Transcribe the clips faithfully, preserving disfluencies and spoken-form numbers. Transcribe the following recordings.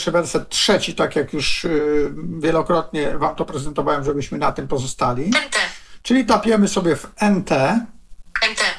jeszcze werset trzeci, tak jak już y, wielokrotnie wam to prezentowałem, żebyśmy na tym pozostali. N T. Czyli tapiemy sobie w N T N T.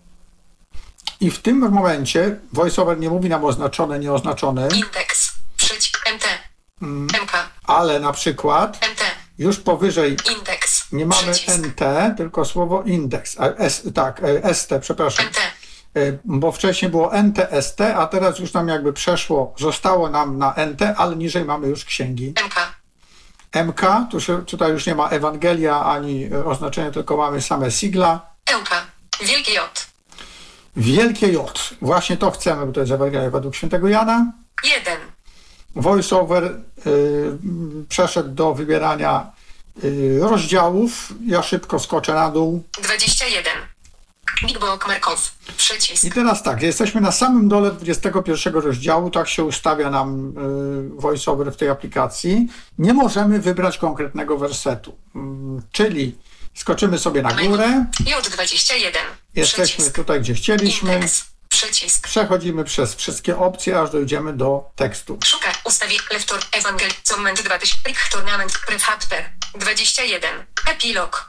i w tym momencie VoiceOver nie mówi nam oznaczone, nieoznaczone, Indeks. Przycisk. N T. mm, M K. ale na przykład N T. już powyżej Indeks. nie mamy Przycisk. N T, tylko słowo indeks. A, S, tak, e, S T, przepraszam. N T. E, Bo wcześniej było N T S T, a teraz już nam jakby przeszło, zostało nam na N T, ale niżej mamy już księgi. M K. M K, tu się, tutaj już nie ma Ewangelia ani e, oznaczenia, tylko mamy same sigla. L K. Wielkie J. Wielkie J. Właśnie to chcemy, bo to jest Ewangelia według świętego Jana. jeden. VoiceOver y, przeszedł do wybierania y, rozdziałów. Ja szybko skoczę na dół. dwadzieścia jeden. Big Book Markow. Przycisk. I teraz tak, jesteśmy na samym dole dwudziestego pierwszego rozdziału, tak się ustawia nam y, VoiceOver w tej aplikacji. Nie możemy wybrać konkretnego wersetu, mm, czyli skoczymy sobie na górę, J dwadzieścia jeden. jesteśmy Przycisk. tutaj, gdzie chcieliśmy, Indeks. Przycisk. przechodzimy przez wszystkie opcje, aż dojdziemy do tekstu. Szukaj. Ustawię. Lektor. Ewangel. Comment dwa tysiące. Tournament. Prefabter. dwadzieścia jeden. Epilog.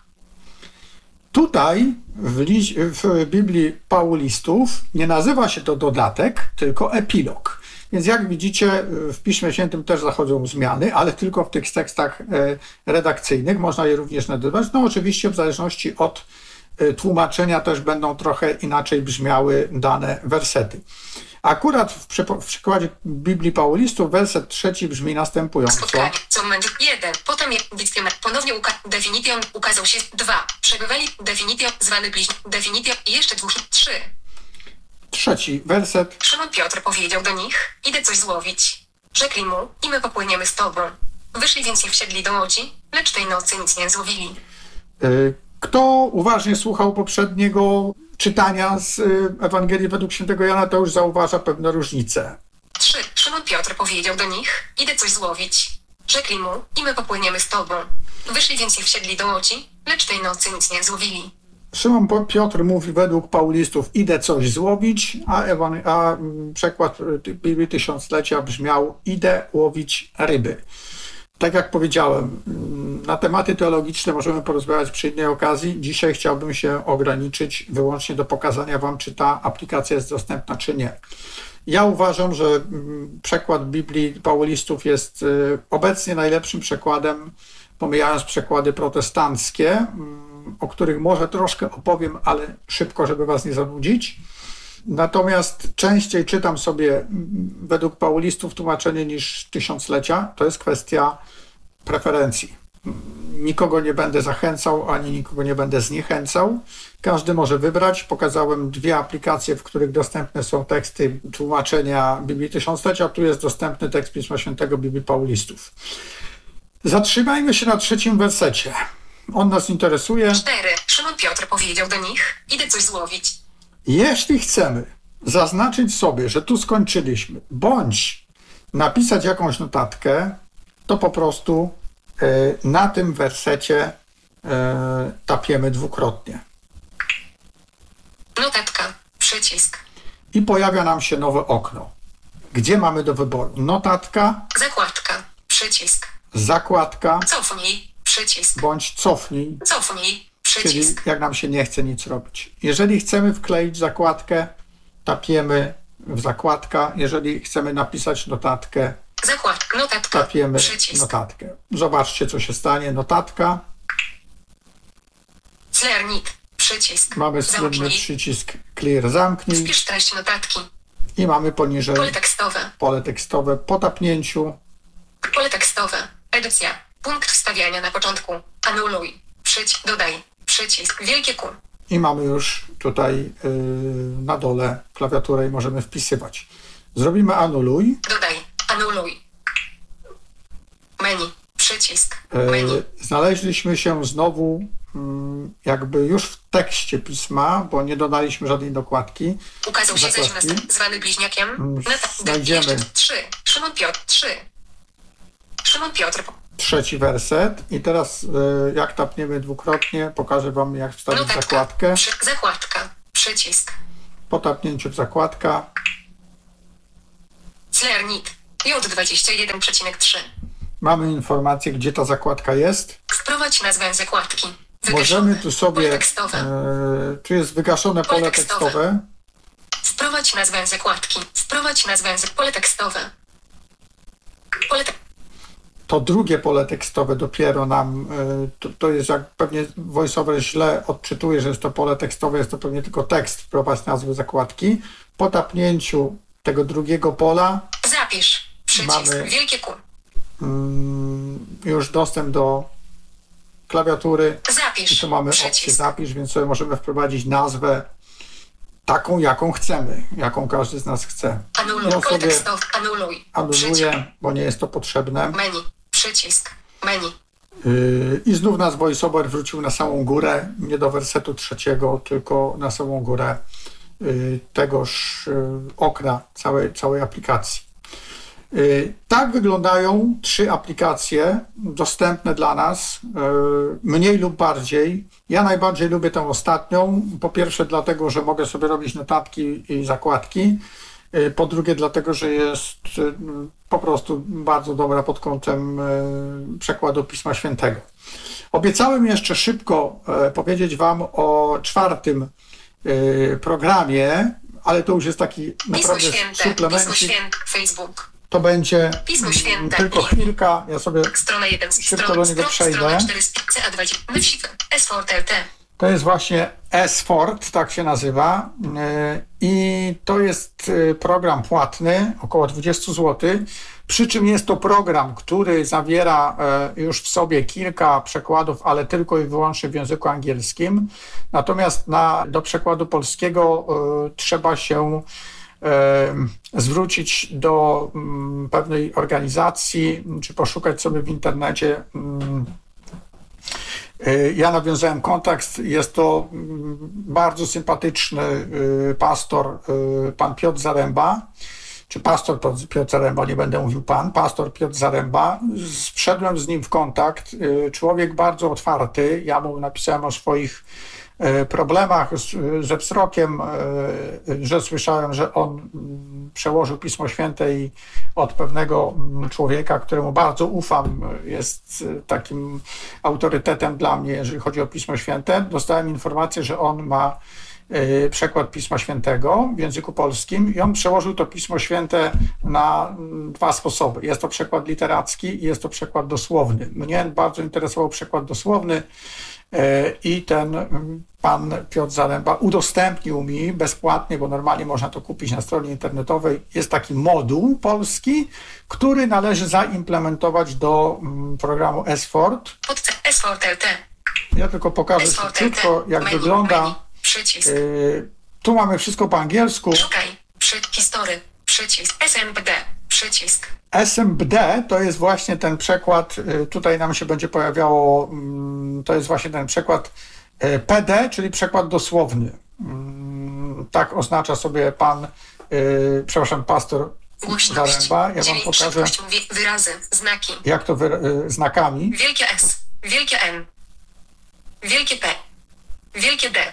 Tutaj w, liś, w Biblii Paulistów nie nazywa się to dodatek, tylko epilog. Więc jak widzicie, w Piśmie Świętym też zachodzą zmiany, ale tylko w tych tekstach redakcyjnych można je również nazywać. No oczywiście w zależności od tłumaczenia też będą trochę inaczej brzmiały dane wersety. Akurat w, przypo- w przykładzie Biblii Paulistów werset trzeci brzmi następująco. Spotkanie. Comment jeden. Potem je- Dictymem. Ponownie uka- Definition ukazał się. dwa. Przebywali. Definition. Zwany bliźni. Definition. I jeszcze dwóch. trzy. Trzeci werset. Szymon Piotr powiedział do nich, idę coś złowić. Rzekli mu, i my popłyniemy z tobą. Wyszli więc i wsiedli do łodzi, lecz tej nocy nic nie złowili. Y, Kto uważnie słuchał poprzedniego czytania z y, Ewangelii według świętego Jana, to już zauważa pewne różnice. trzy. Szymon Piotr powiedział do nich, idę coś złowić. Rzekli mu, i my popłyniemy z tobą. Wyszli więc i wsiedli do łodzi, lecz tej nocy nic nie złowili. Szymon Piotr mówi według Paulistów, idę coś złowić, a, Ewan- a mm, przekład y, Biblii Tysiąclecia brzmiał, idę łowić ryby. Tak jak powiedziałem, mm, na tematy teologiczne możemy porozmawiać przy innej okazji. Dzisiaj chciałbym się ograniczyć wyłącznie do pokazania wam, czy ta aplikacja jest dostępna, czy nie. Ja uważam, że mm, przekład Biblii Paulistów jest y, obecnie najlepszym przekładem, pomijając przekłady protestanckie, mm, o których może troszkę opowiem, ale szybko, żeby was nie zanudzić. Natomiast częściej czytam sobie mm, według Paulistów tłumaczenie niż Tysiąclecia. To jest kwestia preferencji. Nikogo nie będę zachęcał, ani nikogo nie będę zniechęcał. Każdy może wybrać. Pokazałem dwie aplikacje, w których dostępne są teksty tłumaczenia Biblii Tysiąclecia. Tu jest dostępny tekst Pisma Świętego Biblii Paulistów. Zatrzymajmy się na trzecim wersecie. On nas interesuje. cztery. Szymon Piotr powiedział do nich, idę coś złowić. Jeśli chcemy zaznaczyć sobie, że tu skończyliśmy, bądź napisać jakąś notatkę, to po prostu y, na tym wersecie y, tapiemy dwukrotnie. Notatka. Przycisk. I pojawia nam się nowe okno, gdzie mamy do wyboru notatka, Zakładka. Przycisk. zakładka, Cofnij. Przycisk. bądź cofnij, Cofnij. czyli Przycisk. jak nam się nie chce nic robić. Jeżeli chcemy wkleić zakładkę, tapiemy w zakładka. Jeżeli chcemy napisać notatkę, Zakładka. Notatka. tapiemy Przycisk. notatkę. Zobaczcie, co się stanie. Notatka. Clearnit. Przycisk. Mamy słynny Zamknij. przycisk clear, zamknij Wpisz treść notatki. i mamy poniżej Pole tekstowe. pole tekstowe. Po tapnięciu Pole tekstowe. Edycja. Punkt wstawiania na początku. Anuluj. Przycisk. Dodaj. Przycisk. Wielkie Q. i mamy już tutaj yy, na dole klawiaturę i możemy wpisywać. Zrobimy anuluj. Dodaj. Anuluj. Menu. Przycisk. Yy, Menu. znaleźliśmy się znowu yy, jakby już w tekście pisma, bo nie dodaliśmy żadnej dokładki. Ukazał się zaś zakładki. następny zwany bliźniakiem. Mm, Nata- znajdziemy. Jeszcze trzy. Szymon Piotr. Trzy. Szymon Piotr. Trzeci werset i teraz yy, jak tapniemy dwukrotnie, pokażę wam, jak wstawić Notatka. zakładkę. Przy, zakładka. Przycisk. Po tapnięciu w zakładka Clearnit. J dwadzieścia jeden przecinek trzy. Mamy informację, gdzie ta zakładka jest. Wprowadź nazwę zakładki. Wygaszone. Możemy tu sobie, Pole tekstowe. e, tu jest wygaszone Pole pole tekstowe. tekstowe. Wprowadź nazwę zakładki. Wprowadź nazwę z... Pole tekstowe. Pole te... To drugie pole tekstowe dopiero nam, e, to, to jest jak pewnie VoiceOver źle odczytuje, że jest to pole tekstowe, jest to pewnie tylko tekst, wprowadź nazwę zakładki. Po tapnięciu tego drugiego pola Zapisz. Przycisk. Mamy- Wielkie Q. mm, już dostęp do klawiatury. I Zapisz. tu mamy opcję Przycisk. zapisz, więc sobie możemy wprowadzić nazwę taką, jaką chcemy, jaką każdy z nas chce. Anuluj. Ja Pole sobie tekstowe. Anuluj. Przycisk. anuluję, bo nie jest to potrzebne. Menu. Przycisk. Menu. Yy, I znów nas VoiceOver wrócił na samą górę, nie do wersetu trzeciego, tylko na samą górę yy, tegoż yy, okna całej, całej aplikacji. Yy, Tak wyglądają trzy aplikacje dostępne dla nas, yy, mniej lub bardziej. Ja najbardziej lubię tę ostatnią, po pierwsze dlatego, że mogę sobie robić notatki i zakładki, yy, po drugie dlatego, że jest yy, po prostu bardzo dobra pod kątem yy, przekładu Pisma Świętego. Obiecałem jeszcze szybko yy, powiedzieć Wam o czwartym yy, programie, ale to już jest taki Pismo naprawdę Święte. Pismo suplemencik. Święte. Facebook. To będzie Pismo mm, Święte. tylko chwilka, ja sobie, Strona jeden. Szybko Strona, do niego stro- przejdę. Strona cztery. C A dwadzieścia. Myfik. S cztery L T. to jest właśnie S-Fort, tak się nazywa yy, i to jest yy, program płatny, około dwadzieścia złotych, przy czym jest to program, który zawiera yy, już w sobie kilka przekładów, ale tylko i wyłącznie w języku angielskim, natomiast na, do przekładu polskiego yy, trzeba się yy, zwrócić do yy, pewnej organizacji, czy poszukać sobie w internecie. Yy, Ja nawiązałem kontakt, jest to mm, bardzo sympatyczny y, pastor, y, pan Piotr Zaręba, czy pastor Piotr Zaręba, nie będę mówił pan, pastor Piotr Zaręba. Z- Wszedłem z nim w kontakt, y, człowiek bardzo otwarty, ja mu napisałem o swoich y, problemach z, ze wzrokiem, y, że słyszałem, że on mm, przełożył Pismo Święte i od pewnego mm, człowieka, któremu bardzo ufam, jest y, takim autorytetem dla mnie, jeżeli chodzi o Pismo Święte. Dostałem informację, że on ma y, przekład Pisma Świętego w języku polskim i on przełożył to Pismo Święte na mm, dwa sposoby. Jest to przekład literacki i jest to przekład dosłowny. Mnie bardzo interesował przekład dosłowny y, i ten mm, pan Piotr Zaręba udostępnił mi bezpłatnie, bo normalnie można to kupić na stronie internetowej. Jest taki moduł polski, który należy zaimplementować do mm, programu S-Fort. Pod C. S cztery L T. Ja tylko pokażę S cztery L T. szybciutko, jak Menu. wygląda. Menu. Przycisk. Yy, tu mamy wszystko po angielsku. Szukaj. Przy... History. Przycisk. S M B D. Przycisk. S M B D to jest właśnie ten przekład, yy, tutaj nam się będzie pojawiało, mm, to jest właśnie ten przekład yy, P D, czyli przekład dosłowny. Mm, tak oznacza sobie pan, yy, przepraszam, pastor Głośność. Zaręba. Ja wam Dźwięk, pokażę, szybkość, wi- wyrazy, znaki. jak to wy, yy, znakami. Wielkie S. Wielkie N. Wielkie P. Wielkie D.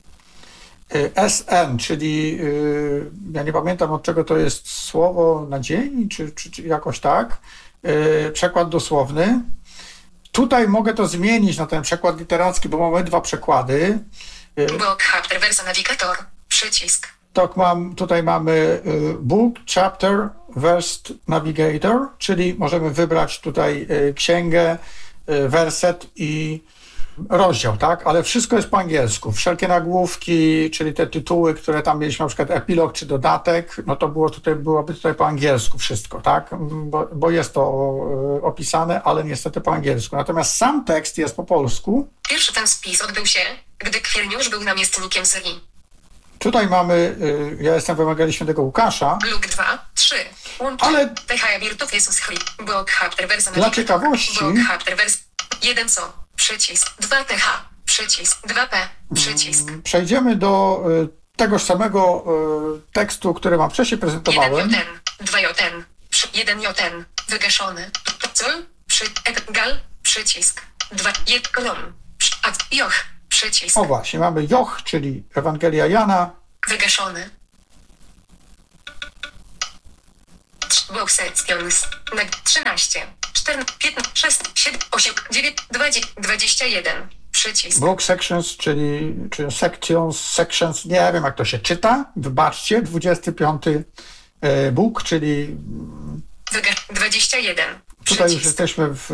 S N, czyli yy, ja nie pamiętam, od czego to jest słowo nadziei, czy, czy, czy jakoś tak. Yy, przekład dosłowny. Tutaj mogę to zmienić na ten przekład literacki, bo mamy dwa przekłady. Yy, Book, chapter, versa, navigator. Przycisk. tak mam, tutaj mamy yy, book, chapter, verse, navigator, czyli możemy wybrać tutaj yy, księgę, yy, werset i rozdział, tak? Ale wszystko jest po angielsku. Wszelkie nagłówki, czyli te tytuły, które tam mieliśmy, na przykład epilog czy dodatek, no to było tutaj, byłoby tutaj po angielsku wszystko, tak? Bo, bo jest to e, opisane, ale niestety po angielsku. Natomiast sam tekst jest po polsku. Pierwszy ten spis odbył się, gdy Kwierniusz był namiestnikiem Syrii. Tutaj mamy, e, ja jestem w Ewangelii Świętego Łukasza. Luk dwa, trzy. Łączy. Ale- Techaja Birtów Jezus Christ. Book, chapter, versa, Dla ciekawości- Book, chapter, vers. jeden co. Przycisk. dwa T H. Przycisk. dwa P. Przycisk. Przejdziemy do e, tegoż samego e, tekstu, który wam wcześniej jeden prezentowałem. J N. dwa J N. jeden J N. Wygaszony. Col. Przy. Gal. Przycisk. dwa jeden Rom. A. Joch. Przycisk. O właśnie, mamy Joch, czyli Ewangelia Jana. Wygaszony. Box sections. Na trzynaście, czternaście, piętnaście, szesnaście, siedem, osiem, dziewięć, dwadzieścia, dwadzieścia jeden. Przycisk. Book sections, czyli, czyli sections, sections, nie wiem jak to się czyta. Wybaczcie, dwudziesty piąty e, book, czyli Wyga- dwadzieścia jeden. tutaj już Przycisk. jesteśmy w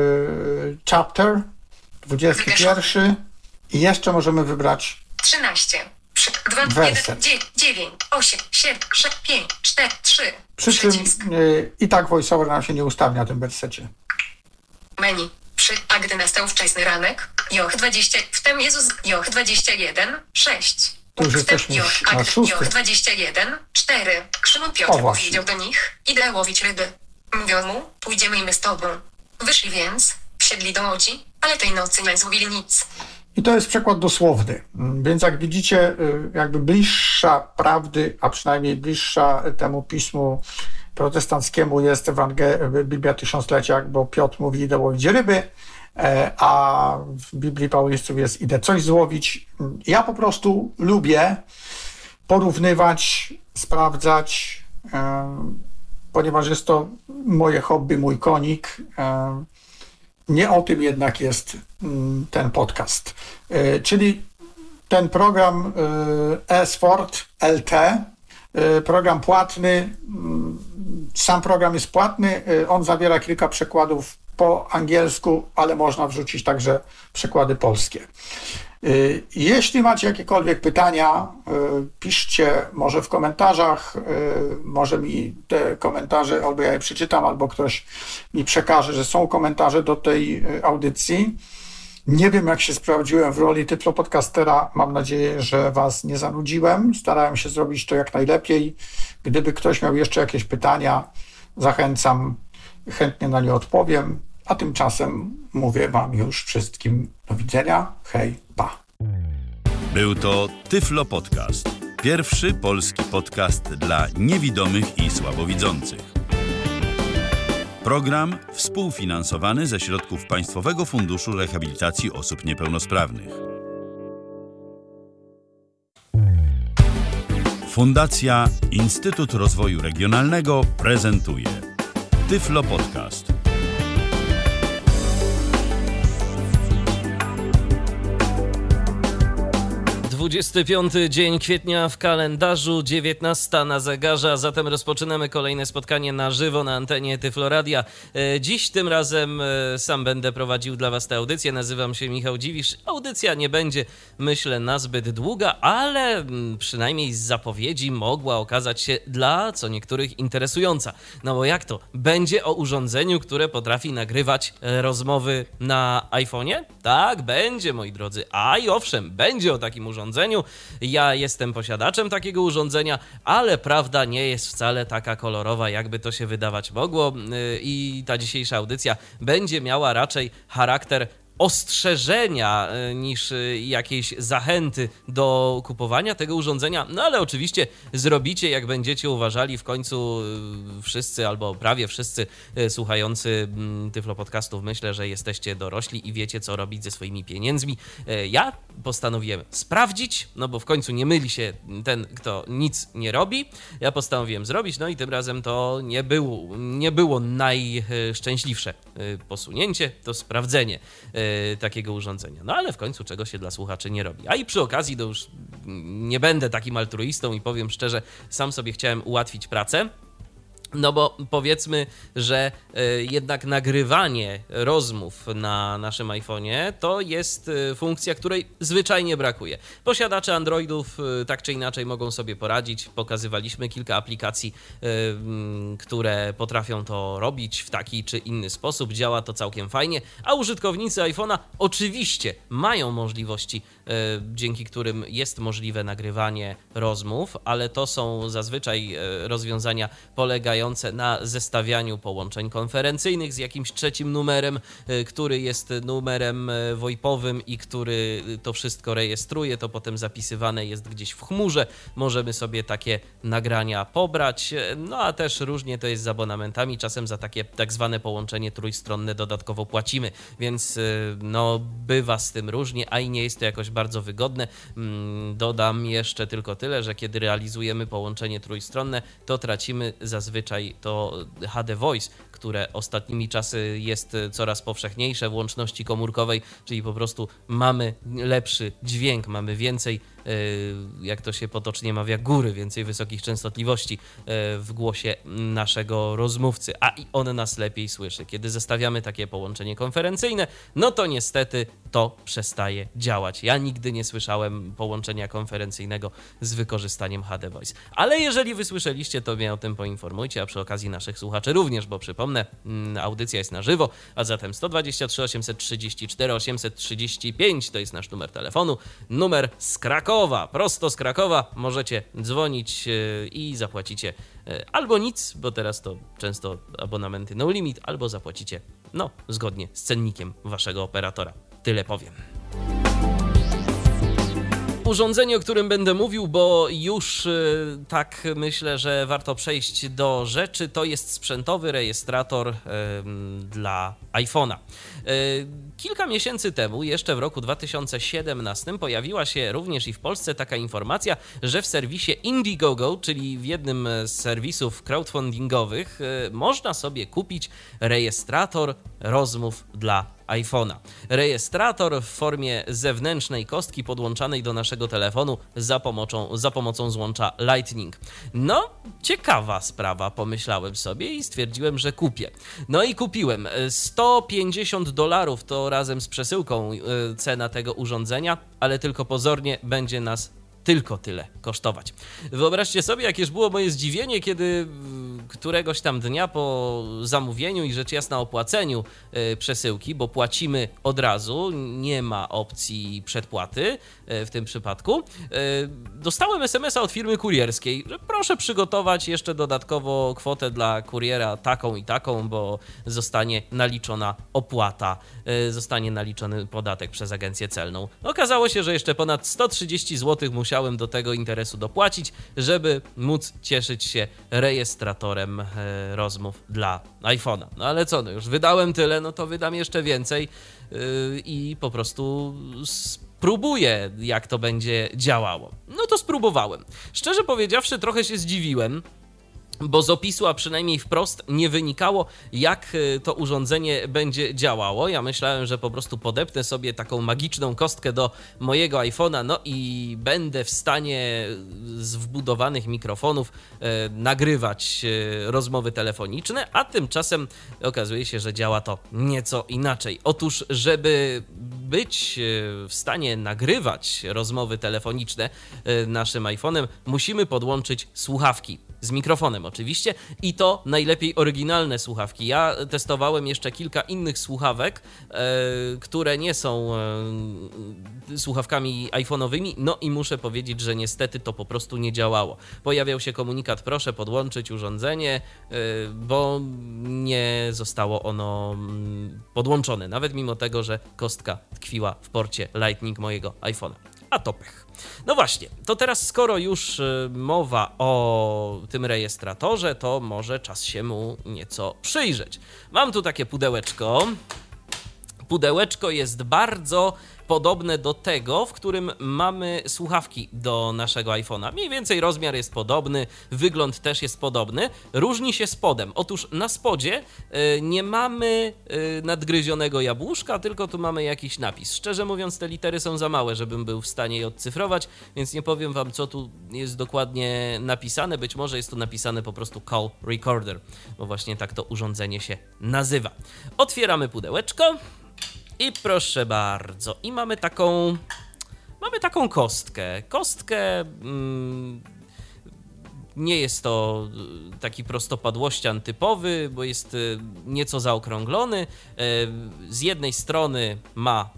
e, chapter dwudziesty pierwszy i jeszcze możemy wybrać trzynaście. Przy, dwa, werset. jeden, dziewięć, osiem, siedem, sześć, pięć, cztery, trzy. Przy czym Przycisk. e, i tak voiceover nam się nie ustawia na tym wersecie. Menu. Przy, a gdy nastał wczesny ranek, Joch dwadzieścia, wtem Jezus, Joch dwadzieścia jeden, sześć. Tu już Wtem jesteśmy Joch, na a gdy, szóstym. Joch dwadzieścia jeden, cztery. Szymon O, Piotr właśnie. powiedział do nich, idę łowić ryby. Mówią mu, pójdziemy i my z tobą. Wyszli więc, wsiedli do łodzi, ale tej nocy nie złowili nic. I to jest przekład dosłowny. Więc jak widzicie, y, jakby bliższa prawdy, a przynajmniej bliższa temu pismu protestanckiemu jest Ewangel- Biblia Tysiąclecia, bo Piotr mówi idę łowić ryby, e, a w Biblii Paulistów jest idę coś złowić. Ja po prostu lubię porównywać, sprawdzać, e, ponieważ jest to moje hobby, mój konik. E, Nie o tym jednak jest mm, ten podcast. Y, Czyli ten program y, eSport L T, y, program płatny, mm, sam program jest płatny, y, on zawiera kilka przekładów po angielsku, ale można wrzucić także przekłady polskie. Y, Jeśli macie jakiekolwiek pytania, y, piszcie może w komentarzach, y, może mi te komentarze, albo ja je przeczytam, albo ktoś mi przekaże, że są komentarze do tej y, audycji. Nie wiem, jak się sprawdziłem w roli tyflopodcastera. Mam nadzieję, że Was nie zanudziłem. Starałem się zrobić to jak najlepiej. Gdyby ktoś miał jeszcze jakieś pytania, zachęcam, chętnie na nie odpowiem. A tymczasem mówię Wam już wszystkim do widzenia. Hej, pa. Był to Tyflo Podcast. Pierwszy polski podcast dla niewidomych i słabowidzących. Program współfinansowany ze środków Państwowego Funduszu Rehabilitacji Osób Niepełnosprawnych. Fundacja Instytut Rozwoju Regionalnego prezentuje Tyflo Podcast. dwudziesty piąty dzień kwietnia w kalendarzu, dziewiętnasta na zegarze, a zatem rozpoczynamy kolejne spotkanie na żywo na antenie Tyfloradia. Dziś tym razem sam będę prowadził dla Was tę audycję. Nazywam się Michał Dziwisz. Audycja nie będzie, myślę, nazbyt długa, ale przynajmniej z zapowiedzi mogła okazać się dla co niektórych interesująca. No bo jak to? Będzie o urządzeniu, które potrafi nagrywać rozmowy na iPhonie? Tak, będzie, moi drodzy. A i owszem, będzie o takim urządzeniu. Ja jestem posiadaczem takiego urządzenia, ale prawda nie jest wcale taka kolorowa, jakby to się wydawać mogło. I ta dzisiejsza audycja będzie miała raczej charakter ostrzeżenia niż jakiejś zachęty do kupowania tego urządzenia, no ale oczywiście zrobicie, jak będziecie uważali. W końcu wszyscy albo prawie wszyscy słuchający Tyflo Podcastów, myślę, że jesteście dorośli i wiecie, co robić ze swoimi pieniędzmi. Ja postanowiłem sprawdzić, no bo w końcu nie myli się ten, kto nic nie robi. Ja postanowiłem zrobić, no i tym razem to nie było, nie było najszczęśliwsze posunięcie, to sprawdzenie takiego urządzenia. No ale w końcu czego się dla słuchaczy nie robi. A i przy okazji, to już nie będę takim altruistą i powiem szczerze, sam sobie chciałem ułatwić pracę. No bo powiedzmy, że y, jednak nagrywanie rozmów na naszym iPhonie to jest y, funkcja, której zwyczajnie brakuje. Posiadacze Androidów y, tak czy inaczej mogą sobie poradzić. Pokazywaliśmy kilka aplikacji, y, y, które potrafią to robić w taki czy inny sposób. Działa to całkiem fajnie, a użytkownicy iPhone'a oczywiście mają możliwości, y, dzięki którym jest możliwe nagrywanie rozmów, ale to są zazwyczaj y, rozwiązania polegające na zestawianiu połączeń konferencyjnych z jakimś trzecim numerem, który jest numerem VoIPowym i który to wszystko rejestruje. To potem zapisywane jest gdzieś w chmurze. Możemy sobie takie nagrania pobrać, no a też różnie to jest z abonamentami. Czasem za takie tak zwane połączenie trójstronne dodatkowo płacimy, więc no bywa z tym różnie, a i nie jest to jakoś bardzo wygodne. Dodam jeszcze tylko tyle, że kiedy realizujemy połączenie trójstronne, to tracimy zazwyczaj to H D Voice, które ostatnimi czasy jest coraz powszechniejsze w łączności komórkowej, czyli po prostu mamy lepszy dźwięk, mamy więcej, jak to się potocznie mawia, góry, więcej wysokich częstotliwości w głosie naszego rozmówcy, a i on nas lepiej słyszy. Kiedy zestawiamy takie połączenie konferencyjne, no to niestety to przestaje działać. Ja nigdy nie słyszałem połączenia konferencyjnego z wykorzystaniem H D Voice. Ale jeżeli wy słyszeliście, to mnie o tym poinformujcie, a przy okazji naszych słuchaczy również, bo przypomnę, audycja jest na żywo, a zatem sto dwadzieścia trzy osiemset trzydzieści cztery osiemset trzydzieści pięć to jest nasz numer telefonu, numer z Krakowa, prosto z Krakowa możecie dzwonić i zapłacicie albo nic, bo teraz to często abonamenty no limit, albo zapłacicie, no, zgodnie z cennikiem waszego operatora. Tyle powiem. Urządzenie, o którym będę mówił, bo już y, tak myślę, że warto przejść do rzeczy, to jest sprzętowy rejestrator y, dla iPhone'a. Y, kilka miesięcy temu, jeszcze w roku dwa tysiące siedemnastym, pojawiła się również i w Polsce taka informacja, że w serwisie Indiegogo, czyli w jednym z serwisów crowdfundingowych, y, można sobie kupić rejestrator rozmów dla iPhone'a. Rejestrator w formie zewnętrznej kostki podłączanej do naszego telefonu za pomocą, za pomocą złącza Lightning. No, ciekawa sprawa, pomyślałem sobie i stwierdziłem, że kupię. No i kupiłem. sto pięćdziesiąt dolarów to razem z przesyłką cena tego urządzenia, ale tylko pozornie będzie nas tylko tyle kosztować. Wyobraźcie sobie, jakież było moje zdziwienie, kiedy któregoś tam dnia po zamówieniu i rzecz jasna opłaceniu y, przesyłki, bo płacimy od razu, nie ma opcji przedpłaty y, w tym przypadku, y, dostałem es em es a od firmy kurierskiej, że proszę przygotować jeszcze dodatkowo kwotę dla kuriera taką i taką, bo zostanie naliczona opłata, y, zostanie naliczony podatek przez agencję celną. Okazało się, że jeszcze ponad sto trzydzieści złotych musiałem do tego interesu dopłacić, żeby móc cieszyć się rejestratorem rozmów dla iPhone'a. No ale co, no już wydałem tyle, no to wydam jeszcze więcej yy, i po prostu spróbuję, jak to będzie działało. No to spróbowałem. Szczerze powiedziawszy, trochę się zdziwiłem, bo z opisu, a przynajmniej wprost, nie wynikało, jak to urządzenie będzie działało. Ja myślałem, że po prostu podepnę sobie taką magiczną kostkę do mojego iPhone'a, no i będę w stanie z wbudowanych mikrofonów e, nagrywać e, rozmowy telefoniczne, a tymczasem okazuje się, że działa to nieco inaczej. Otóż, żeby być w stanie nagrywać rozmowy telefoniczne e, naszym iPhone'em, musimy podłączyć słuchawki. Z mikrofonem oczywiście i to najlepiej oryginalne słuchawki. Ja testowałem jeszcze kilka innych słuchawek, e, które nie są e, słuchawkami iPhone'owymi, no i muszę powiedzieć, że niestety to po prostu nie działało. Pojawiał się komunikat, proszę podłączyć urządzenie, e, bo nie zostało ono podłączone, nawet mimo tego, że kostka tkwiła w porcie Lightning mojego iPhone'a. A to pech. No właśnie, to teraz skoro już mowa o tym rejestratorze, to może czas się mu nieco przyjrzeć. Mam tu takie pudełeczko. Pudełeczko jest bardzo podobne do tego, w którym mamy słuchawki do naszego iPhone'a. Mniej więcej rozmiar jest podobny, wygląd też jest podobny, różni się spodem. Otóż na spodzie y, nie mamy y, nadgryzionego jabłuszka, tylko tu mamy jakiś napis. Szczerze mówiąc, te litery są za małe, żebym był w stanie je odcyfrować, więc nie powiem wam, co tu jest dokładnie napisane. Być może jest tu napisane po prostu Call Recorder, bo właśnie tak to urządzenie się nazywa. Otwieramy pudełeczko. I proszę bardzo, i mamy taką, mamy taką kostkę. Kostkę, mm, nie jest to taki prostopadłościan typowy, bo jest nieco zaokrąglony. Z jednej strony ma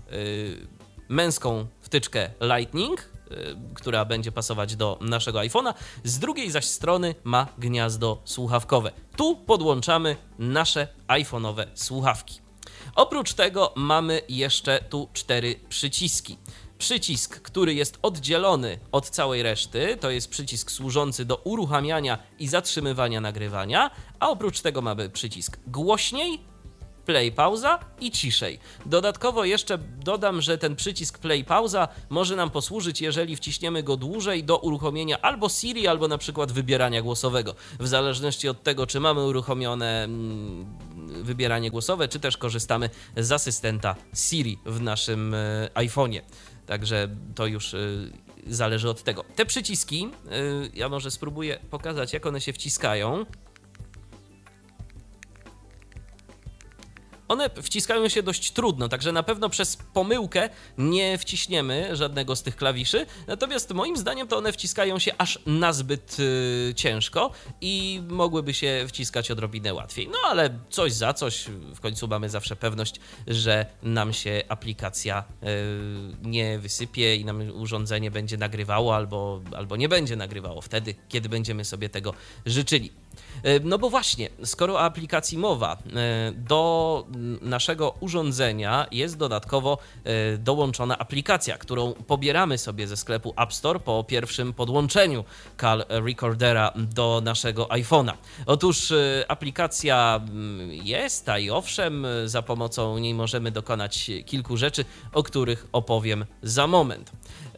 męską wtyczkę Lightning, która będzie pasować do naszego iPhone'a, z drugiej zaś strony ma gniazdo słuchawkowe. Tu podłączamy nasze iPhone'owe słuchawki. Oprócz tego mamy jeszcze tu cztery przyciski. Przycisk, który jest oddzielony od całej reszty, to jest przycisk służący do uruchamiania i zatrzymywania nagrywania, a oprócz tego mamy przycisk głośniej, play, pauza i ciszej. Dodatkowo jeszcze dodam, że ten przycisk play, pauza może nam posłużyć, jeżeli wciśniemy go dłużej, do uruchomienia albo Siri, albo na przykład wybierania głosowego. W zależności od tego, czy mamy uruchomione mm, wybieranie głosowe, czy też korzystamy z asystenta Siri w naszym y, iPhone'ie. Także to już y, zależy od tego. Te przyciski, y, ja może spróbuję pokazać, jak one się wciskają. One wciskają się dość trudno, także na pewno przez pomyłkę nie wciśniemy żadnego z tych klawiszy, natomiast moim zdaniem to one wciskają się aż nazbyt yy, ciężko i mogłyby się wciskać odrobinę łatwiej. No ale coś za coś, w końcu mamy zawsze pewność, że nam się aplikacja yy, nie wysypie i nam urządzenie będzie nagrywało albo, albo nie będzie nagrywało wtedy, kiedy będziemy sobie tego życzyli. No bo właśnie, skoro o aplikacji mowa, do naszego urządzenia jest dodatkowo dołączona aplikacja, którą pobieramy sobie ze sklepu App Store po pierwszym podłączeniu Call Recordera do naszego iPhone'a. Otóż aplikacja jest, a i owszem, za pomocą niej możemy dokonać kilku rzeczy, o których opowiem za moment.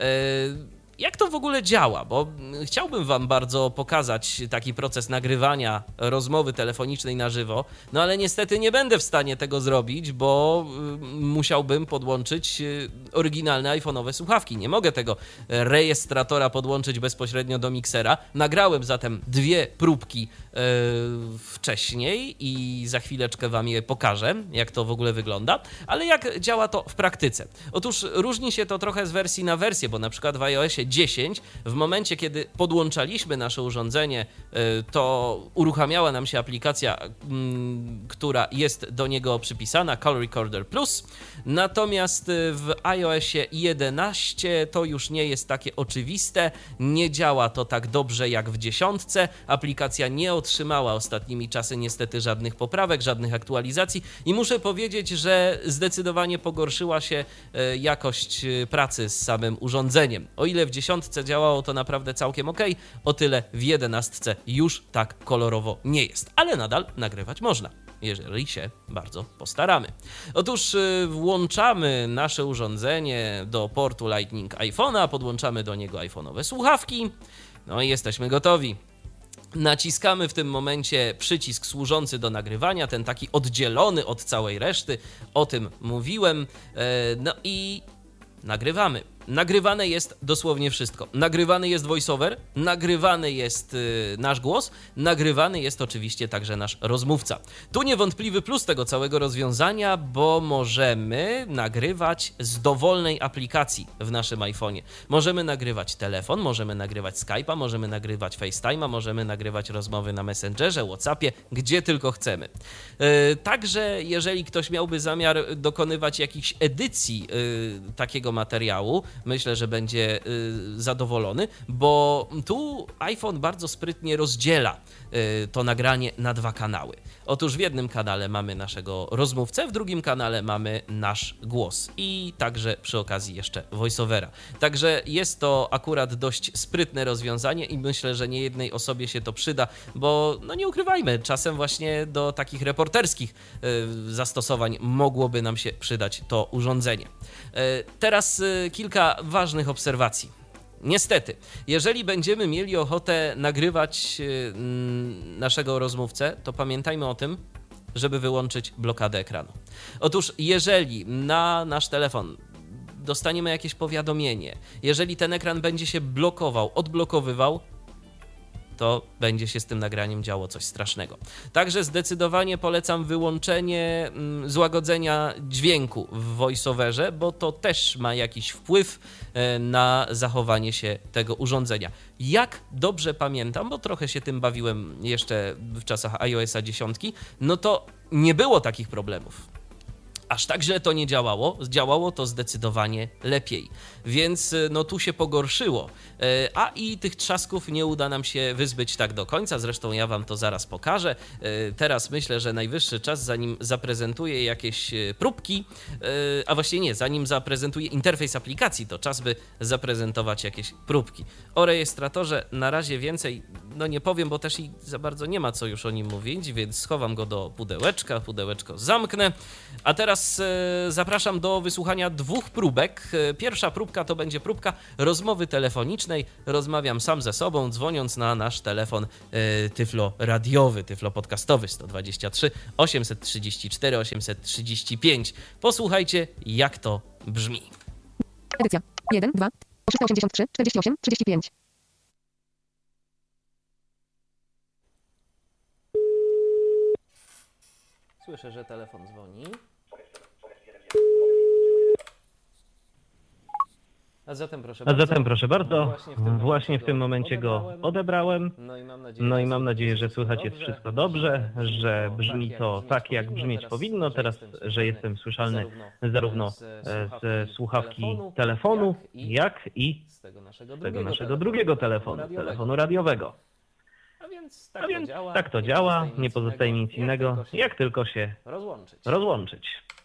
Jak to w ogóle działa? Bo chciałbym wam bardzo pokazać taki proces nagrywania rozmowy telefonicznej na żywo, no ale niestety nie będę w stanie tego zrobić, bo musiałbym podłączyć oryginalne iPhone'owe słuchawki. Nie mogę tego rejestratora podłączyć bezpośrednio do miksera. Nagrałem zatem dwie próbki yy, wcześniej i za chwileczkę wam je pokażę, jak to w ogóle wygląda. Ale jak działa to w praktyce? Otóż różni się to trochę z wersji na wersję, bo na przykład w iOSie dziesięć, w momencie, kiedy podłączaliśmy nasze urządzenie, to uruchamiała nam się aplikacja, która jest do niego przypisana, Call Recorder Plus. Natomiast w iOSie jedenaście to już nie jest takie oczywiste, nie działa to tak dobrze jak w dziesiątce. Aplikacja nie otrzymała ostatnimi czasy niestety żadnych poprawek, żadnych aktualizacji i muszę powiedzieć, że zdecydowanie pogorszyła się jakość pracy z samym urządzeniem. O ile w dziesiątce działało to naprawdę całkiem ok, o tyle w jedenastce już tak kolorowo nie jest, ale nadal nagrywać można, jeżeli się bardzo postaramy. Otóż włączamy nasze urządzenie do portu Lightning iPhone'a, podłączamy do niego iPhone'owe słuchawki, no i jesteśmy gotowi. Naciskamy w tym momencie przycisk służący do nagrywania, ten taki oddzielony od całej reszty, o tym mówiłem, no i nagrywamy. Nagrywane jest dosłownie wszystko. Nagrywany jest voiceover, nagrywany jest yy, nasz głos, nagrywany jest oczywiście także nasz rozmówca. Tu niewątpliwy plus tego całego rozwiązania, bo możemy nagrywać z dowolnej aplikacji w naszym iPhone'ie. Możemy nagrywać telefon, możemy nagrywać Skype'a, możemy nagrywać FaceTime'a, możemy nagrywać rozmowy na Messengerze, WhatsAppie, gdzie tylko chcemy. Yy, także jeżeli ktoś miałby zamiar dokonywać jakichś edycji yy, takiego materiału, myślę, że będzie y, zadowolony, bo tu iPhone bardzo sprytnie rozdziela y, to nagranie na dwa kanały. Otóż w jednym kanale mamy naszego rozmówcę, w drugim kanale mamy nasz głos i także przy okazji jeszcze voiceovera. Także jest to akurat dość sprytne rozwiązanie i myślę, że nie jednej osobie się to przyda, bo no nie ukrywajmy, czasem właśnie do takich reporterskich y, zastosowań mogłoby nam się przydać to urządzenie. Y, teraz y, kilka ważnych obserwacji. Niestety, jeżeli będziemy mieli ochotę nagrywać yy, naszego rozmówcę, to pamiętajmy o tym, żeby wyłączyć blokadę ekranu. Otóż jeżeli na nasz telefon dostaniemy jakieś powiadomienie, jeżeli ten ekran będzie się blokował, odblokowywał, to będzie się z tym nagraniem działo coś strasznego. Także zdecydowanie polecam wyłączenie mm, złagodzenia dźwięku w voiceoverze, bo to też ma jakiś wpływ e, na zachowanie się tego urządzenia. Jak dobrze pamiętam, bo trochę się tym bawiłem jeszcze w czasach iOSa dziesięć, no to nie było takich problemów. aż tak źle to nie działało, działało to zdecydowanie lepiej, więc no tu się pogorszyło, a i tych trzasków nie uda nam się wyzbyć tak do końca, zresztą ja wam to zaraz pokażę. Teraz myślę, że najwyższy czas, zanim zaprezentuję jakieś próbki, a właściwie nie, zanim zaprezentuję interfejs aplikacji, to czas by zaprezentować jakieś próbki. O rejestratorze na razie więcej no nie powiem, bo też i za bardzo nie ma co już o nim mówić, więc schowam go do pudełeczka, pudełeczko zamknę. A teraz e, zapraszam do wysłuchania dwóch próbek. E, pierwsza próbka to będzie próbka rozmowy telefonicznej. Rozmawiam sam ze sobą, dzwoniąc na nasz telefon e, tyflo radiowy, tyflo podcastowy sto dwadzieścia trzy osiemset trzydzieści cztery osiemset trzydzieści pięć. Posłuchajcie, jak to brzmi. Edycja jeden, dwa, trzysta osiemdziesiąt trzy, czterdzieści osiem, trzydzieści pięć. Słyszę, że telefon dzwoni. A zatem proszę A bardzo, zatem proszę bardzo, właśnie w tym momencie, właśnie w tym momencie go odebrałem. No i mam nadzieję, No i że mam nadzieję, że słychać słychać jest wszystko dobrze, że brzmi to tak, jak brzmieć powinno. Teraz, że jestem słyszalny zarówno ze słuchawki telefonu, jak i z tego naszego z tego naszego drugiego drugiego telefonu, telefonu radiowego. A więc tak A to więc działa, tak to działa, nie pozostaje mi nic innego, jak tylko się rozłączyć. rozłączyć.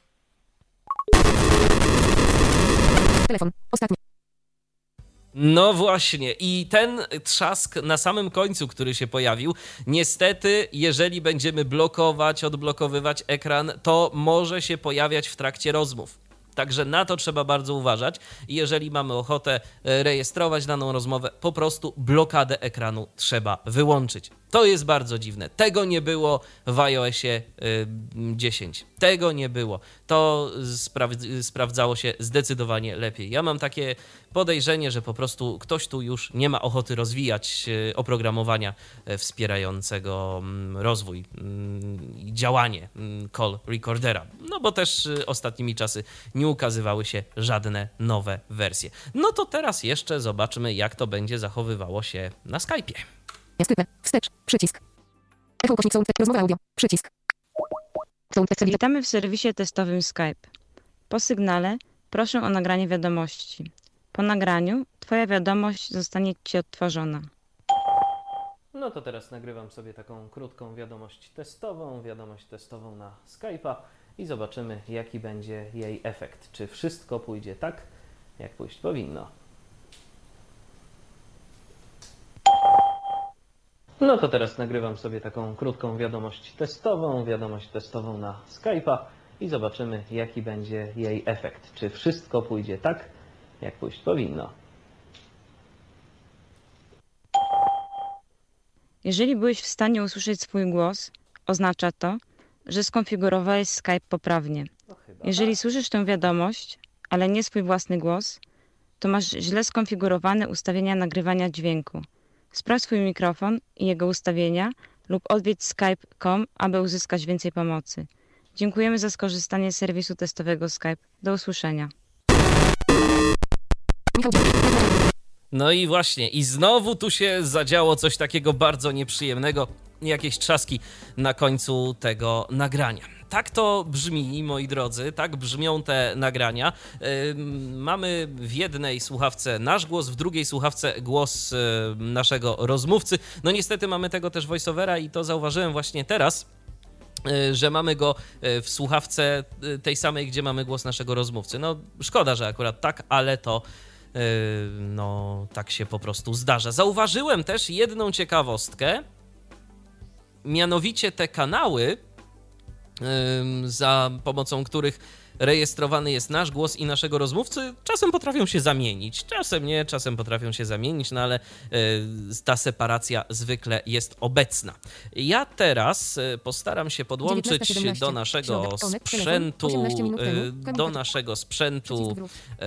Telefon. Ostatni. No właśnie, i ten trzask na samym końcu, który się pojawił, niestety, jeżeli będziemy blokować, odblokowywać ekran, to może się pojawiać w trakcie rozmów. Także na to trzeba bardzo uważać i jeżeli mamy ochotę rejestrować daną rozmowę, po prostu blokadę ekranu trzeba wyłączyć. To jest bardzo dziwne. Tego nie było w iOSie dziesięć. Tego nie było. To spra- sprawdzało się zdecydowanie lepiej. Ja mam takie podejrzenie, że po prostu ktoś tu już nie ma ochoty rozwijać oprogramowania wspierającego rozwój i działanie call recordera. No bo też ostatnimi czasy nie ukazywały się żadne nowe wersje. No to teraz jeszcze zobaczmy, jak to będzie zachowywało się na Skype'ie. Jasne. Wstecz. Przycisk. Echo ukośnik sound. Rozmowa audio. Przycisk. Sound. Witamy w serwisie testowym Skype. Po sygnale proszę o nagranie wiadomości. Po nagraniu Twoja wiadomość zostanie Ci odtworzona. No to teraz nagrywam sobie taką krótką wiadomość testową, wiadomość testową na Skype'a i zobaczymy, jaki będzie jej efekt. Czy wszystko pójdzie tak, jak pójść powinno. No to teraz nagrywam sobie taką krótką wiadomość testową, wiadomość testową na Skype'a i zobaczymy, jaki będzie jej efekt. Czy wszystko pójdzie tak, jak pójść powinno. Jeżeli byłeś w stanie usłyszeć swój głos, oznacza to, że skonfigurowałeś Skype poprawnie. No chyba Jeżeli tak. słyszysz tę wiadomość, ale nie swój własny głos, to masz źle skonfigurowane ustawienia nagrywania dźwięku. Sprawdź swój mikrofon i jego ustawienia lub odwiedź skype kropka com, aby uzyskać więcej pomocy. Dziękujemy za skorzystanie z serwisu testowego Skype. Do usłyszenia. No i właśnie, i znowu tu się zadziało coś takiego bardzo nieprzyjemnego, jakieś trzaski na końcu tego nagrania. Tak to brzmi, moi drodzy, tak brzmią te nagrania. Yy, mamy w jednej słuchawce nasz głos, w drugiej słuchawce głos yy, naszego rozmówcy. No niestety mamy tego też voiceovera i to zauważyłem właśnie teraz, yy, że mamy go w słuchawce tej samej, gdzie mamy głos naszego rozmówcy. No szkoda, że akurat tak, ale to yy, no tak się po prostu zdarza. Zauważyłem też jedną ciekawostkę, mianowicie te kanały, za pomocą których rejestrowany jest nasz głos i naszego rozmówcy, czasem potrafią się zamienić, czasem nie, czasem potrafią się zamienić, no ale ta separacja zwykle jest obecna. Ja teraz postaram się podłączyć do naszego sprzętu, do naszego sprzętu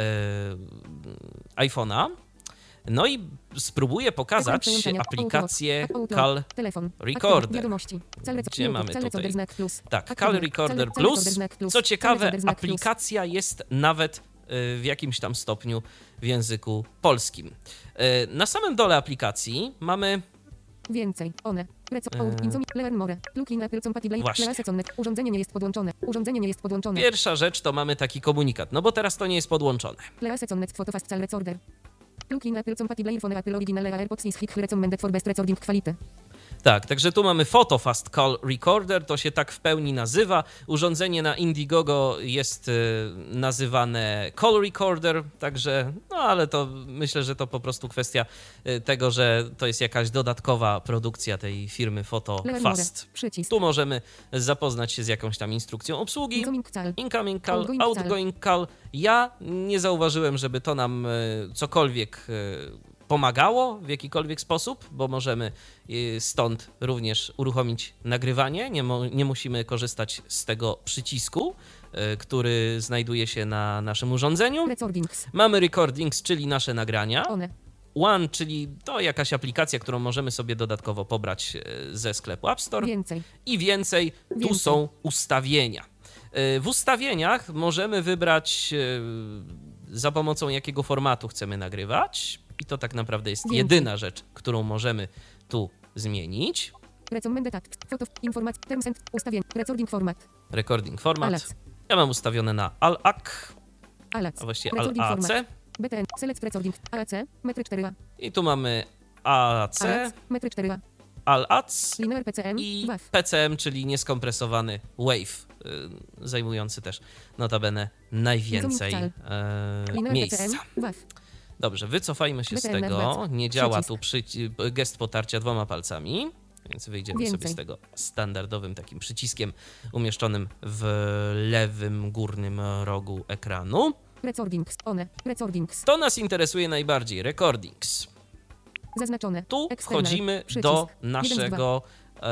iPhone'a. No i spróbuję pokazać aplikację Call Recorder. Gdzie mamy tutaj? Tak, Call Recorder Plus. Co ciekawe, aplikacja jest nawet w jakimś tam stopniu w języku polskim. Na samym dole aplikacji mamy Więcej. One. Reco. Eee. Out. Incoming. Learn more. Plugin Apple Compatible. Właśnie. Lease Connect. Urządzenie nie jest podłączone. Urządzenie nie jest podłączone. Pierwsza rzecz to mamy taki komunikat, no bo teraz to nie jest podłączone. Lease Connect. Photo Fast Call Recorder. Plugin Apple Compatible Earphone Apple Original AirPods is highly recommended for best recording quality. Tak, także tu mamy Photo Fast Call Recorder, to się tak w pełni nazywa. Urządzenie na Indiegogo jest y, nazywane Call Recorder, także, no ale to myślę, że to po prostu kwestia y, tego, że to jest jakaś dodatkowa produkcja tej firmy Photo Learn more. Fast. Przycisk. Tu możemy zapoznać się z jakąś tam instrukcją obsługi. Incoming call. Incoming call, Outgoing call. outgoing call. Ja nie zauważyłem, żeby to nam y, cokolwiek y, pomagało w jakikolwiek sposób, bo możemy y, stąd również uruchomić nagrywanie. Nie, mo- nie musimy korzystać z tego przycisku, y, który znajduje się na naszym urządzeniu. Recordings. Mamy recordings, czyli nasze nagrania. One. One, czyli to jakaś aplikacja, którą możemy sobie dodatkowo pobrać y, ze sklepu App Store. Więcej. I więcej, tu Więcej. są ustawienia. Y, W ustawieniach możemy wybrać, y, za pomocą jakiego formatu chcemy nagrywać. I to tak naprawdę jest Więcej. jedyna rzecz, którą możemy tu zmienić. Recommended text. Photo. Informacja. Terms and. Ustawień. Recording format. Recording format. Alac. Ja mam ustawione na A L A C, Alac. a właściwie Recording A L A C. format. B T N. Select Recording. A C. Metry cztery A. I tu mamy A A C, Alac. Metry cztery A. A L A C Linear P C M. i W A V. P C M, czyli nieskompresowany WAV, y, zajmujący też notabene najwięcej Incoming e, Linear P C M. miejsca. W A V. Dobrze, wycofajmy się z B T N tego. Advanced. Nie działa Przycisk. tu przyci- gest potarcia dwoma palcami, więc wyjdziemy sobie Więcej. z tego standardowym takim przyciskiem umieszczonym w lewym górnym rogu ekranu. Recordings. One. Recordings. To nas interesuje najbardziej. Recordings. Zaznaczone. Tu External. wchodzimy Przycisk. do jeden z dwa. naszego e,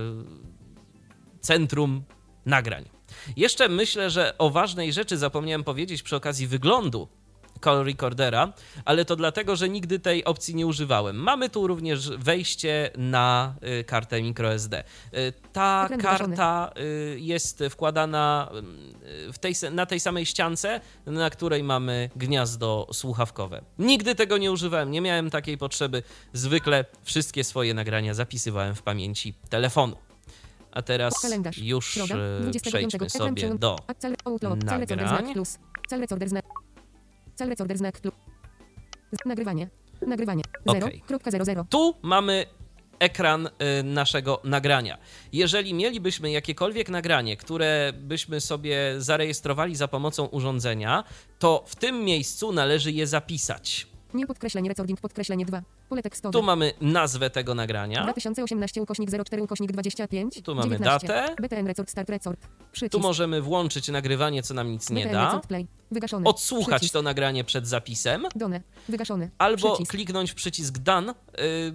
centrum nagrań. Jeszcze myślę, że o ważnej rzeczy zapomniałem powiedzieć przy okazji wyglądu Call Recordera, ale to dlatego, że nigdy tej opcji nie używałem. Mamy tu również wejście na y, kartę microSD. Y, ta Ekran karta y, jest wkładana y, w tej, se- na tej samej ściance, na której mamy gniazdo słuchawkowe. Nigdy tego nie używałem, nie miałem takiej potrzeby. Zwykle wszystkie swoje nagrania zapisywałem w pamięci telefonu. A teraz Kalendarz. już Środa. y, dwudziestego piątego. przejdźmy Ekran sobie przełącz- do A Cel Outlook. Cel recorder nagrań. znak plus. Cel recorder znak. Cel recorder znak plus. Z- Nagrywanie. Nagrywanie. zero Okej. kropka zero zero. Tu mamy ekran y, naszego nagrania. Jeżeli mielibyśmy jakiekolwiek nagranie, które byśmy sobie zarejestrowali za pomocą urządzenia, to w tym miejscu należy je zapisać. Nie podkreślenie recording podkreślenie dwa. Pole tekstowe. Tu mamy nazwę tego nagrania, dwa tysiące osiemnaście ukośnik zero cztery ukośnik dwadzieścia pięć. Tu mamy dziewiętnaście. datę. B T N Record Start Record. Przycisk. tu możemy włączyć nagrywanie, co nam nic nie B T N da, Record Play. Wygaszony. odsłuchać Przycisk. to nagranie przed zapisem, Done. Wygaszony. albo Przycisk. kliknąć w przycisk Done, y,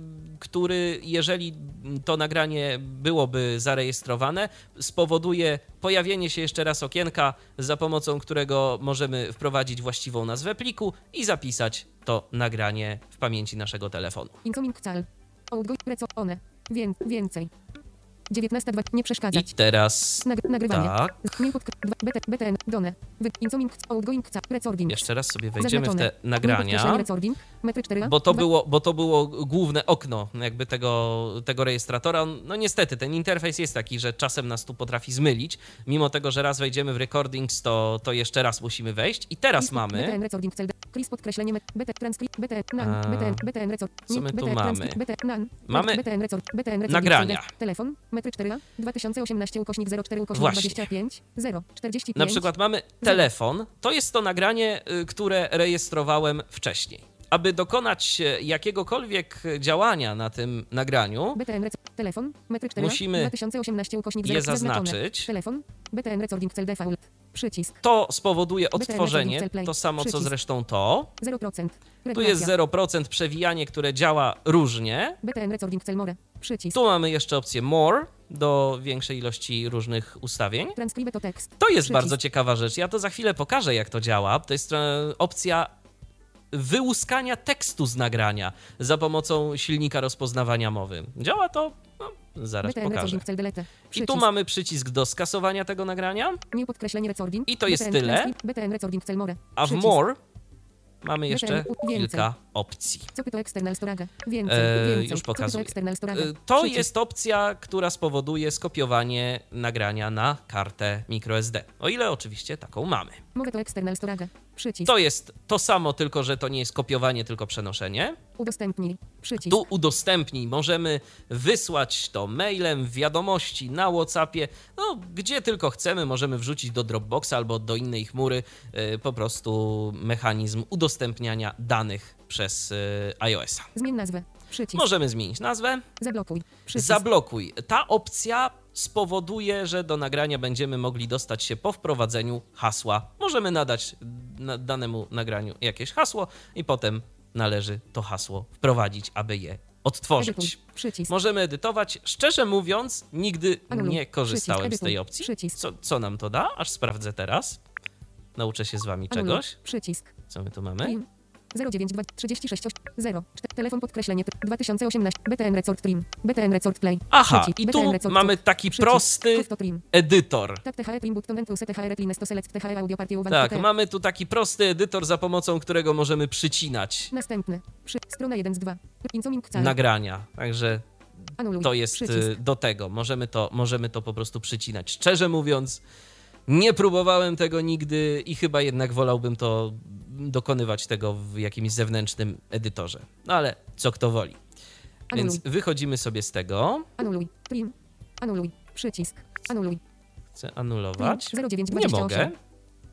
który, jeżeli to nagranie byłoby zarejestrowane, spowoduje pojawienie się jeszcze raz okienka, za pomocą którego możemy wprowadzić właściwą nazwę pliku i zapisać to nagranie w pamięci naszego telefonu. Incoming call. Outgoing reco. One. Wię, więcej. dziewiętnasta dwa. Nie I przeszkadzać. teraz Nag- nagrywanie. tak, Nie podkre- dwa- B T- B T N. Done. Wy- Incoming outgoing call. Recording. jeszcze raz sobie wejdziemy w Zaznaczone. te Nie nagrania. podkreślenie recording. Metry cztery A. Bo to, Dwa- było, bo to było główne okno jakby tego, tego rejestratora. No niestety, ten interfejs jest taki, że czasem nas tu potrafi zmylić. Mimo tego, że raz wejdziemy w recordings, to, to jeszcze raz musimy wejść. I teraz Chris pod- B T mamy... N recording cel. Chris podkreślenie met- B T transkrypt B T N A, nan B T N B T N record. co nie, my tu B T N mamy? transkrypt B T N nan. Mamy B T N record B T N recording nagrania. cel. Telefon metry cztery A dwa tysiące osiemnaście ukośnik zero cztery ukośnik Właśnie. dwadzieścia pięć zero czterdzieści pięć. Na przykład mamy telefon. To jest to nagranie, y, które rejestrowałem wcześniej. Aby dokonać e, jakiegokolwiek działania na tym nagraniu, B T N rec- telefon metry cztery A musimy dwa tysiące osiemnaście ukośnik je zero zaznaczone. zaznaczyć. Telefon B T N recording cel default. Przycisk To spowoduje B T N odtworzenie, recording cel play. to samo co Przycisk. zresztą to. zero procent. Tu jest zero procent przewijanie, które działa różnie. B T N recording cel more. Przycisk. Tu mamy jeszcze opcję More do większej ilości różnych ustawień. Transkrybe to tekst. To jest Przycisk. bardzo ciekawa rzecz. Ja to za chwilę pokażę, jak to działa. To jest e, opcja wyłuskania tekstu z nagrania za pomocą silnika rozpoznawania mowy. Działa to? No, zaraz B T N pokażę. recording cel delete. I Przycisk. tu mamy przycisk do skasowania tego nagrania, Nie podkreślenie recording. I to jest B T N tyle. transkrypt B T N recording cel more. a w Przycisk. More mamy jeszcze Więcej. kilka opcji. Co to external storage? Więcej, E, więcej. już Co to pokazuję. external storage? E, To Przycisk. jest opcja, która spowoduje skopiowanie nagrania na kartę microSD. O ile oczywiście taką mamy. Mogę to external storage. Przycisk. To jest to samo, tylko że to nie jest kopiowanie, tylko przenoszenie. Udostępnij. Przycisk. Tu udostępnij. Możemy wysłać to mailem, w wiadomości, na WhatsAppie, no gdzie tylko chcemy. Możemy wrzucić do Dropboxa albo do innej chmury y, po prostu mechanizm udostępniania danych przez y, iOS-a. Zmień nazwę. Przycisk. Możemy zmienić nazwę. Zablokuj. Przycisk. Zablokuj. Ta opcja spowoduje, że do nagrania będziemy mogli dostać się po wprowadzeniu hasła. Możemy nadać na danemu nagraniu jakieś hasło i potem należy to hasło wprowadzić, aby je odtworzyć. Edytuj. Przycisk. Możemy edytować. Szczerze mówiąc, nigdy Anuluj. nie korzystałem Przycisk. z tej Edytuj. opcji. Przycisk. Co, co nam to da? Aż sprawdzę teraz. Nauczę się z wami Anuluj. czegoś. Przycisk. Co my tu mamy? Trim. zero dziewięć dwa trzydzieści sześć zero Telefon podkreślenie dwa tysiące osiemnaście B T N Resort Trim. B T N Resort Play. Aha, Przycisk. i B T N tu Resort mamy Trim. taki Przycisk. prosty Auto Trim. edytor. Tak T H E Trim Button plus T H E Clean to Select T H E Audio Party Uwag. Tak, T H E. mamy tu taki prosty edytor, za pomocą którego możemy przycinać Następny. Przy... Strona jeden z dwa Incoming call. nagrania. Także Anuluj. to jest Przycisk. y, do tego. Możemy to, możemy to po prostu przycinać. Szczerze mówiąc, nie próbowałem tego nigdy i chyba jednak wolałbym to dokonywać tego w jakimś zewnętrznym edytorze. No ale co kto woli. Anuluj. Więc wychodzimy sobie z tego. Anuluj. Trim. Anuluj. Przycisk. Anuluj. Chcę anulować. zero dziewięć Nie dwadzieścia mogę. osiem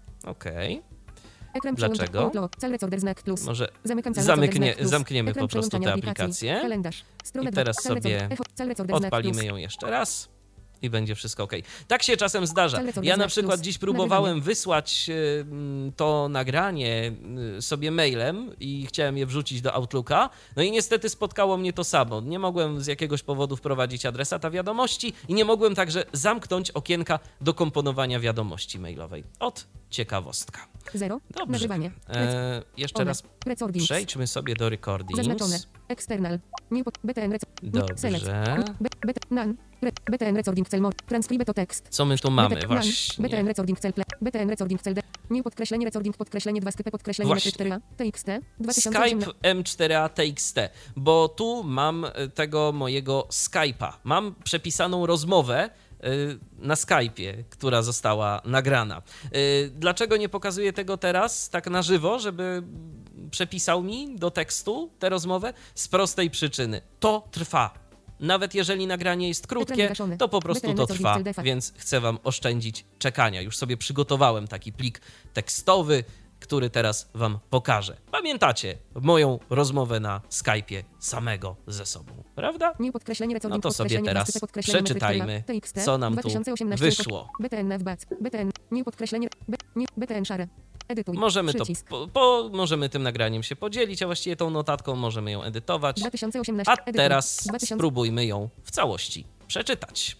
Okej. Ekran Dlaczego? przełącza- Outlook. Cel recorder znak plus. Może Zamykam cel zamyknie- recorder znak plus. zamkniemy Ekran po prostu przełączania tę aplikacji. aplikację. Kalendarz. Strona I dwa. teraz Cel recorder- sobie echo- cel recorder znak odpalimy plus. ją jeszcze raz i będzie wszystko ok. Tak się czasem zdarza. Cel recorder Ja na znak przykład plus. dziś próbowałem wysłać y, mm, to nagranie y, sobie mailem i chciałem je wrzucić do Outlooka, no i niestety spotkało mnie to samo. Nie mogłem z jakiegoś powodu wprowadzić adresata wiadomości i nie mogłem także zamknąć okienka do komponowania wiadomości mailowej. Od ciekawostka. Zero. Dobrze. Nagrywanie. E, jeszcze One. raz Recordings. przejdźmy sobie do recordings. Zaznaczone. External. New pod- B T N Rec- Dobrze. Select. B- B- Nan. Re- B T N Recording Cell Mod. Transcribe to text. Co my tu mamy? B T N Właśnie. B T N Recording Cell Play. B T N Recording Cell D. New podkreślenie recording podkreślenie dwa skrypy podkreślenie Właśnie. cztery A. T X T. dwa tysiące Skype osiemnaście. M cztery A T X T, bo tu mam e, tego mojego Skype'a. Mam przepisaną rozmowę e, na Skype'ie, która została nagrana. E, Dlaczego nie pokazuję tego teraz tak na żywo, żeby przepisał mi do tekstu tę rozmowę? Z prostej przyczyny. To trwa. Nawet jeżeli nagranie jest krótkie, wygaszony. to po prostu B T N to Recording trwa, Cell Defa. więc chcę wam oszczędzić czekania. Już sobie przygotowałem taki plik tekstowy, który teraz wam pokażę. Pamiętacie moją rozmowę na Skype'ie samego ze sobą, prawda? New podkreślenie recording No to sobie podkreślenie dwa teraz skrypy podkreślenie przeczytajmy, T X T. co nam tu dwa tysiące osiemnaście. wyszło. B T N F Bac. B T N. New podkreślenie. B, new, B T N Share. Edytuj. Możemy to, Przycisk. po, po, możemy tym nagraniem się podzielić, a właściwie tą notatką możemy ją edytować. dwa tysiące osiemnaście. A Edytuj. teraz dwa tysiące spróbujmy ją w całości przeczytać.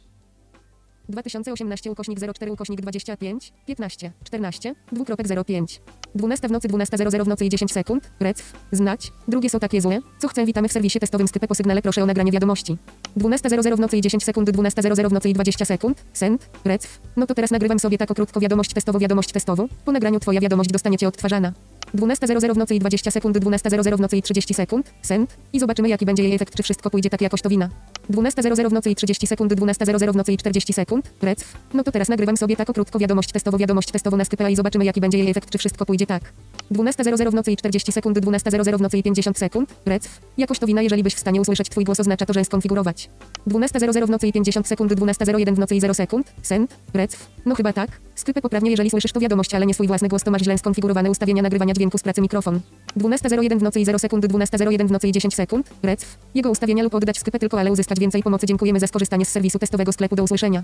dwa tysiące osiemnaście ukośnik zero cztery ukośnik dwadzieścia pięć piętnaście czternaście dwukropek zero pięć dwunasta w nocy dwunasta zero zero w nocy i dziesięć sekund Recf znać drugie są takie złe co chcę witamy w serwisie testowym Skype po sygnale proszę o nagranie wiadomości dwunasta zero zero w nocy i dziesięć sekund dwunasta zero zero w nocy i dwadzieścia sekund Send Recf no to teraz nagrywam sobie tak krótko wiadomość testową wiadomość testową po nagraniu twoja wiadomość dostaniecie odtwarzana dwunasta zero zero w nocy i dwadzieścia sekund dwunasta zero zero w nocy i trzydzieści sekund Send i zobaczymy jaki będzie jej efekt czy wszystko pójdzie tak jakoś to wina dwunasta zero zero w nocy i trzydzieści sekund dwunasta zero zero w nocy i czterdzieści sekund Recf no to teraz nagrywam sobie tak krótko wiadomość testową wiadomość testową na Skype'a i zobaczymy jaki będzie jej efekt czy wszystko pójdzie tak dwunasta zero zero w nocy i czterdzieści sekund dwunasta zero zero w nocy i pięćdziesiąt sekund Recf jakoś to wina jeżeli byś w stanie usłyszeć twój głos oznacza to że skonfigurować dwunasta zero zero w nocy i pięćdziesiąt sekund dwunasta zero jeden w nocy i zero sekund Send Recf no chyba tak Skype poprawnie jeżeli słyszysz tu wiadomość ale nie swój własny głos to masz źle skonfigurowane ustawienia nagrywania dźwięku z pracy mikrofon dwunasta zero jeden w nocy i zero sekund dwunasta zero jeden w nocy i dziesięć sekund Recf jego ustawienia lub oddać Skype tylko ale uzyskać więcej pomocy dziękujemy za skorzystanie z serwisu testowego sklepu do usłyszenia.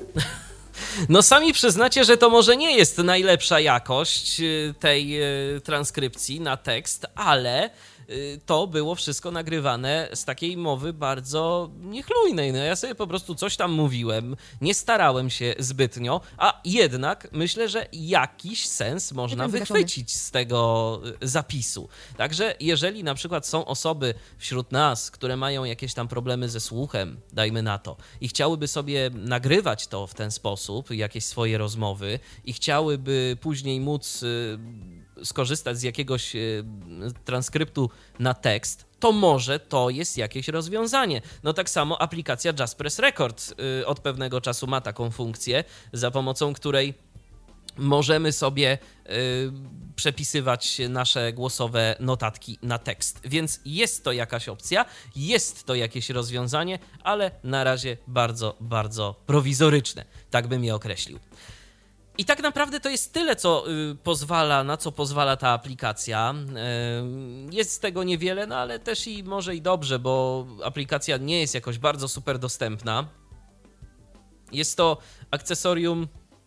No sami przyznacie, że to może nie jest najlepsza jakość y, tej y, transkrypcji na tekst, ale y, to było wszystko nagrywane z takiej mowy bardzo niechlujnej. No ja sobie po prostu coś tam mówiłem, nie starałem się zbytnio, a jednak myślę, że jakiś sens można Ekran wygaszony. wychwycić z tego y, zapisu. Także jeżeli na przykład są osoby wśród nas, które mają jakieś tam problemy ze słuchem, dajmy na to, i chciałyby sobie nagrywać to w ten sposób, jakieś swoje rozmowy i chciałyby później móc y, skorzystać z jakiegoś transkryptu na tekst, to może to jest jakieś rozwiązanie. No tak samo aplikacja Just Press Record od pewnego czasu ma taką funkcję, za pomocą której możemy sobie y, przepisywać nasze głosowe notatki na tekst. Więc jest to jakaś opcja, jest to jakieś rozwiązanie, ale na razie bardzo, bardzo prowizoryczne. Tak bym je określił. I tak naprawdę to jest tyle, co y, pozwala, na co pozwala ta aplikacja. Y, jest z tego niewiele, no ale też i może i dobrze, bo aplikacja nie jest jakoś bardzo super dostępna. Jest to akcesorium,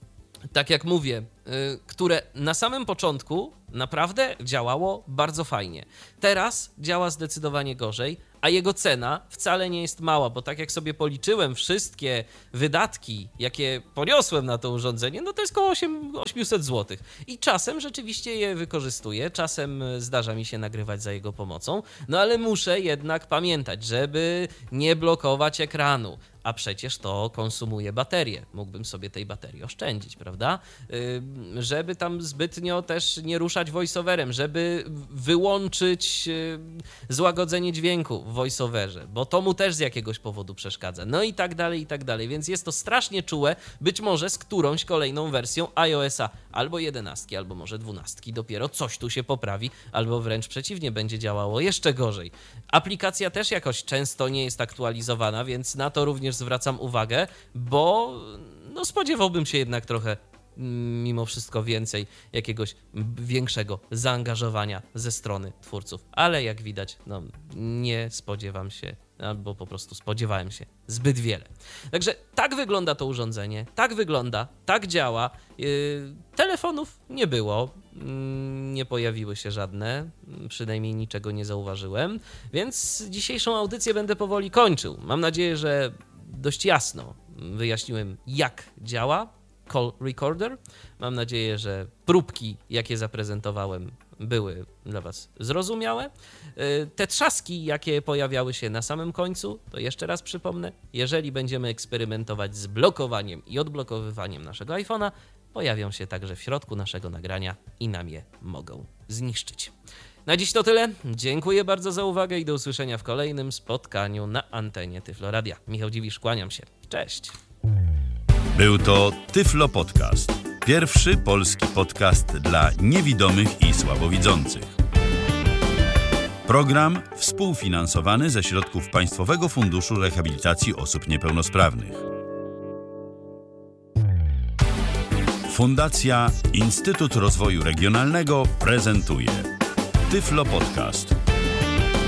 tak jak mówię, które na samym początku naprawdę działało bardzo fajnie. Teraz działa zdecydowanie gorzej, a jego cena wcale nie jest mała, bo tak jak sobie policzyłem wszystkie wydatki, jakie poniosłem na to urządzenie, no to jest około osiemset złotych. I czasem rzeczywiście je wykorzystuję, czasem zdarza mi się nagrywać za jego pomocą, no ale muszę jednak pamiętać, żeby nie blokować ekranu, a przecież to konsumuje baterię. Mógłbym sobie tej baterii oszczędzić, prawda? Yy, żeby tam zbytnio też nie ruszać voiceoverem, żeby wyłączyć yy, złagodzenie dźwięku w voiceoverze, bo to mu też z jakiegoś powodu przeszkadza. No i tak dalej, i tak dalej. Więc jest to strasznie czułe, być może z którąś kolejną wersją iOS-a, albo jedenastki, albo może dwunastki. Dopiero coś tu się poprawi, albo wręcz przeciwnie, będzie działało jeszcze gorzej. Aplikacja też jakoś często nie jest aktualizowana, więc na to również zwracam uwagę, bo no spodziewałbym się jednak trochę mimo wszystko więcej jakiegoś większego zaangażowania ze strony twórców. Ale jak widać, no nie spodziewam się, albo po prostu spodziewałem się zbyt wiele. Także tak wygląda to urządzenie, tak wygląda, tak działa. Yy, telefonów nie było, yy, nie pojawiły się żadne, przynajmniej niczego nie zauważyłem, więc dzisiejszą audycję będę powoli kończył. Mam nadzieję, że dość jasno wyjaśniłem, jak działa Call Recorder. Mam nadzieję, że próbki, jakie zaprezentowałem, były dla Was zrozumiałe. Te trzaski, jakie pojawiały się na samym końcu, to jeszcze raz przypomnę, jeżeli będziemy eksperymentować z blokowaniem i odblokowywaniem naszego iPhone'a, pojawią się także w środku naszego nagrania i nam je mogą zniszczyć. Na dziś to tyle. Dziękuję bardzo za uwagę i do usłyszenia w kolejnym spotkaniu na antenie Tyflo Radia. Michał Dziwisz, kłaniam się. Cześć. Był to Tyflo Podcast. Pierwszy polski podcast dla niewidomych i słabowidzących. Program współfinansowany ze środków Państwowego Funduszu Rehabilitacji Osób Niepełnosprawnych. Fundacja Instytut Rozwoju Regionalnego prezentuje Tyflo Podcast.